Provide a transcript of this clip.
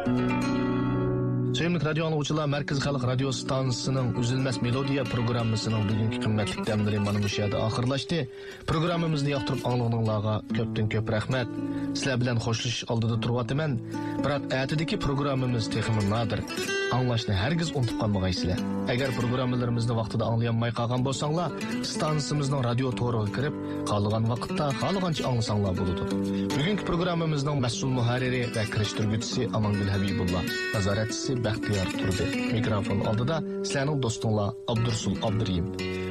Sevimli radyo anlıqçılar, Merkez Xalq Radio Stansiyasının Üzülmez Melodiya programmasının bugünkü qimmatli damlari mana bu yerda oxirlashdi. Programmamizni yoqtirib anglag'anlarga ko'pdan ko'p rahmat. Sizlar bilan xo'shlashish oldida turyapman. Biroq atidagi programmamiz texmi nadir. Anglashni hargiz unutib qolmaysizlar. Agar programmalarimizni vaqtida anglayolmay qolgan bo'lsanglar, stansiyamizning radio to'riga kirib, qolgan vaqtda xohlagancha anglasanglar bo'ladi. Bugungi programmamizning mas'ul muharriri va kirishtiruvchisi Amangul Habibullah, nazoratchisi Baxtiyor Turdi. Mikrofon oldida sizlarning do'stinglar Abdursul Abdurim.